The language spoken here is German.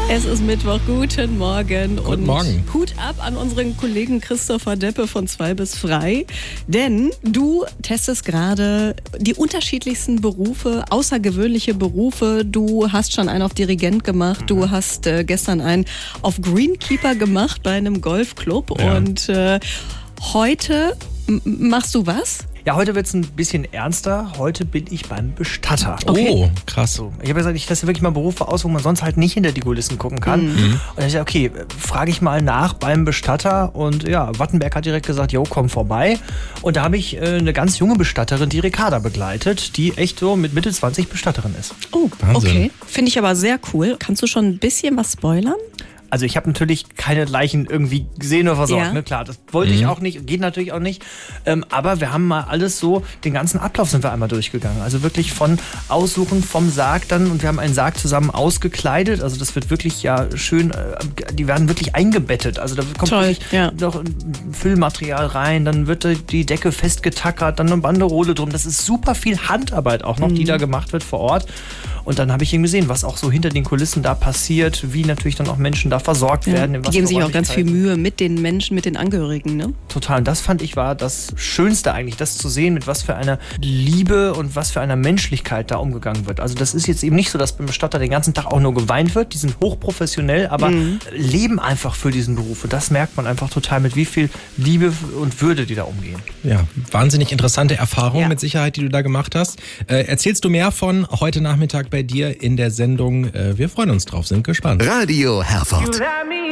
Es ist Mittwoch, guten Morgen. Guten Morgen. Hut ab an unseren Kollegen Christopher Deppe von 2 bis frei. Denn du testest gerade die unterschiedlichsten Berufe, außergewöhnliche Berufe. Du hast schon einen auf Dirigent gemacht. Du hast gestern einen auf Greenkeeper gemacht bei einem Golfclub. Ja. Und heute machst du was? Ja, heute wird es ein bisschen ernster. Heute bin ich beim Bestatter. Okay. Oh, krass. So, ich habe gesagt, ich teste wirklich mal Berufe aus, wo man sonst halt nicht hinter die Kulissen gucken kann. Und ich dachte, okay, frage ich mal nach beim Bestatter. Und ja, Wattenberg hat direkt gesagt, jo, komm vorbei. Und da habe ich eine ganz junge Bestatterin, die Ricarda begleitet, die echt so mit Mitte 20 Bestatterin ist. Oh, Wahnsinn. okay. Finde ich aber sehr cool. Kannst du schon ein bisschen was spoilern? Also ich habe natürlich keine Leichen irgendwie gesehen oder versorgt, Ja. ne? Klar, das wollte ich auch nicht, geht natürlich auch nicht. Aber wir haben mal alles so, den ganzen Ablauf sind wir einmal durchgegangen. Also wirklich von Aussuchen vom Sarg dann, und wir haben einen Sarg zusammen ausgekleidet. Also das wird wirklich ja schön, die werden wirklich eingebettet. Also da kommt Toll, wirklich ja. noch Füllmaterial rein, dann wird die Decke festgetackert, dann eine Banderole drum. Das ist super viel Handarbeit auch noch, die da gemacht wird vor Ort. Und dann habe ich eben gesehen, was auch so hinter den Kulissen da passiert, wie natürlich dann auch Menschen da versorgt werden. in Die was geben für sich auch ganz viel Räumlichkeiten. Mühe mit den Menschen, mit den Angehörigen, ne? Total. Und das fand ich war das Schönste eigentlich, das zu sehen, mit was für einer Liebe und was für einer Menschlichkeit da umgegangen wird. Also das ist jetzt eben nicht so, dass beim Bestatter den ganzen Tag auch nur geweint wird. Die sind hochprofessionell, aber leben einfach für diesen Beruf. Und das merkt man einfach total, mit wie viel Liebe und Würde die da umgehen. Ja, wahnsinnig interessante Erfahrung Ja. mit Sicherheit, die du da gemacht hast. Erzählst du mehr von heute Nachmittag bei dir in der Sendung? Wir freuen uns drauf, sind gespannt. Radio Herford.